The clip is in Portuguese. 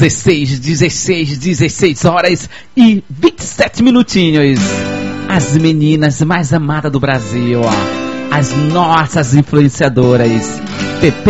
16 horas e 27 minutinhos. As meninas mais amadas do Brasil, ó. As nossas influenciadoras. Pepe